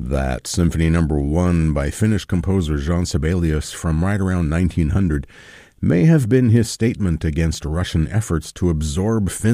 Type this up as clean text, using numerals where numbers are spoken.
That Symphony No. 1 by Finnish composer Jean Sibelius from right around 1900 may have been his statement against Russian efforts to absorb Finland